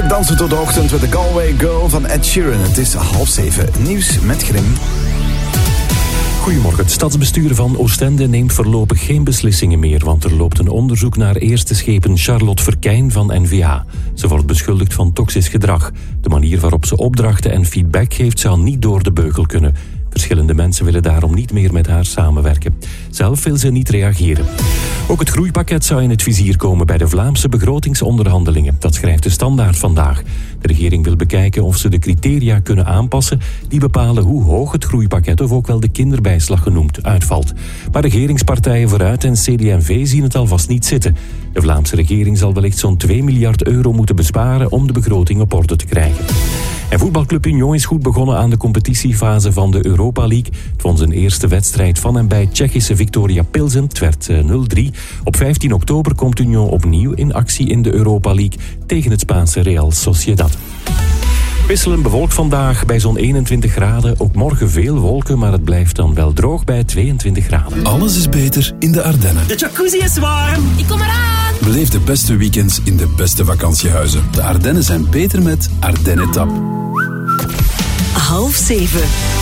Dansen tot de ochtend met de Galway Girl van Ed Sheeran. Het is 6:30. Nieuws met Grim. Goedemorgen. Het stadsbestuur van Oostende neemt voorlopig geen beslissingen meer, want er loopt een onderzoek naar eerste schepen Charlotte Verkijn van N-VA. Ze wordt beschuldigd van toxisch gedrag. De manier waarop ze opdrachten en feedback geeft zou niet door de beugel kunnen. Verschillende mensen willen daarom niet meer met haar samenwerken. Zelf wil ze niet reageren. Ook het groeipakket zou in het vizier komen bij de Vlaamse begrotingsonderhandelingen. Dat schrijft de Standaard vandaag. De regering wil bekijken of ze de criteria kunnen aanpassen die bepalen hoe hoog het groeipakket, of ook wel de kinderbijslag genoemd, uitvalt. Maar regeringspartijen Vooruit en CD&V zien het alvast niet zitten. De Vlaamse regering zal wellicht zo'n 2 miljard euro moeten besparen om de begroting op orde te krijgen. En voetbalclub Union is goed begonnen aan de competitiefase van de Europa League. Het won zijn eerste wedstrijd van en bij Tsjechische Viktoria Pilsen. Het werd 0-3. Op 15 oktober komt Union opnieuw in actie in de Europa League tegen het Spaanse Real Sociedad. Wisselend bewolkt vandaag bij zo'n 21 graden. Ook morgen veel wolken, maar het blijft dan wel droog bij 22 graden. Alles is beter in de Ardennen. De jacuzzi is warm. Ik kom eraan. Beleef de beste weekends in de beste vakantiehuizen. De Ardennen zijn beter met Ardennetap. 6:30.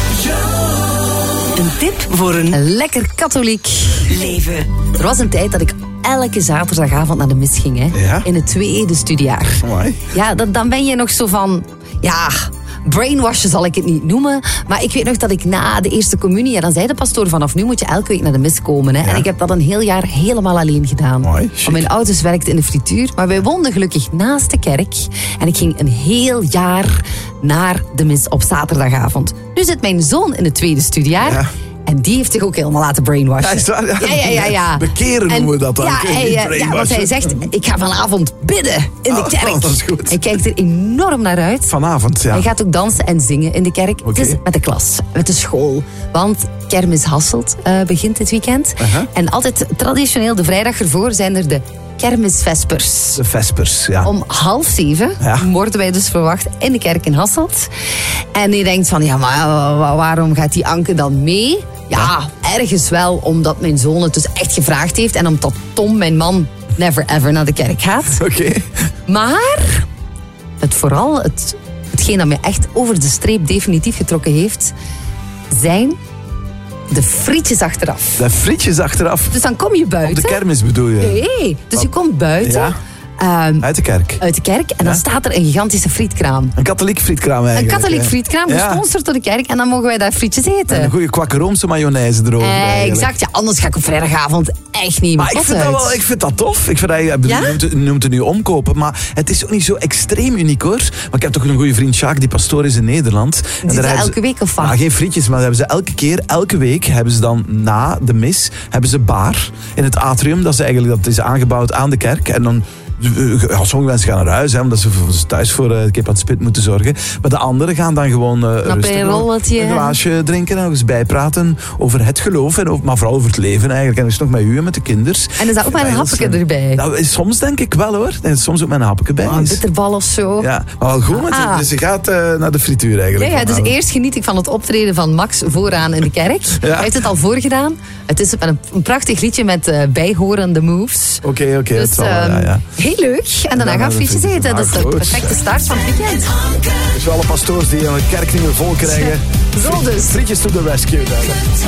Een tip voor een lekker katholiek leven. Er was een tijd dat ik elke zaterdagavond naar de mis ging. Hè? Ja? In het tweede studiejaar. Amai. Ja, dan ben je nog zo van... Ja, brainwashen zal ik het niet noemen. Maar ik weet nog dat ik na de eerste communie... Ja, dan zei de pastoor, vanaf nu moet je elke week naar de mis komen. Hè? Ja. En ik heb dat een heel jaar helemaal alleen gedaan. Mooi, chic. Want mijn ouders werkten in de frituur. Maar wij woonden gelukkig naast de kerk. En ik ging een heel jaar naar de mis op zaterdagavond. Nu zit mijn zoon in het tweede studiejaar. Ja. En die heeft zich ook helemaal laten brainwashen. Ja, is dat? Ja. Bekeren noemen we dat dan. Ja, want hij zegt, ik ga vanavond bidden in de kerk. Dat is goed. Hij kijkt er enorm naar uit. Vanavond, ja. Hij gaat ook dansen en zingen in de kerk. Oké. Het is met de klas, met de school. Want kermis Hasselt begint dit weekend. Aha. En altijd traditioneel de vrijdag ervoor zijn er de kermisvespers. De Vespers, ja. Om 6:30 Ja. worden wij dus verwacht in de kerk in Hasselt. En je denkt van, ja, maar waarom gaat die Anke dan mee? Ja, ergens wel omdat mijn zoon het dus echt gevraagd heeft. En omdat Tom, mijn man, never ever naar de kerk gaat. Oké. Maar hetgeen dat mij echt over de streep definitief getrokken heeft, zijn de frietjes achteraf. De frietjes achteraf. Dus dan kom je buiten. Op de kermis bedoel je? Nee, dus je komt buiten. Ja. Uit de kerk. Uit de kerk. En dan staat er een gigantische frietkraam. Een katholiek frietkraam eigenlijk. Een katholiek hè. frietkraam, Ja. gesponsord door de kerk. En dan mogen wij daar frietjes eten. En een goede kwakkeroomse mayonaise erover eigenlijk. Exact, ja, anders ga ik op vrijdagavond echt niet Maar ik vind dat tof. Ik vind dat, Ja? je noemt het nu omkopen, maar het is ook niet zo extreem uniek hoor. Maar ik heb toch een goede vriend, Jacques, die pastoor is in Nederland. Die is elke week of wat? Nou, geen frietjes, maar hebben ze elke week hebben ze dan na de mis, hebben ze bar in het atrium. Dat is aangebouwd aan de kerk. En dan... Ja, sommige mensen gaan naar huis, hè, omdat ze thuis voor kip aan het spit moeten zorgen. Maar de anderen gaan dan gewoon rustig een glaasje drinken en nog eens bijpraten over het geloof. Maar vooral over het leven eigenlijk. En dat is nog met u en met de kinders. En is dat ook met een hapje erbij? Nou, soms denk ik wel hoor. Soms ook met een hapje bij. Een bitterbal of zo. Ja, maar wel goed. Dus je gaat naar de frituur eigenlijk. Ja, dus eerst geniet ik van het optreden van Max vooraan in de kerk. Ja. Hij heeft het al voorgedaan. Het is met een prachtig liedje met bijhorende moves. Oké. Dus heel leuk. En daarna gaan we frietjes eten. Dat is de perfecte start van het weekend. Dus wel alle pastoors die een kerk niet meer vol krijgen. Zo dus. Frietjes to the rescue.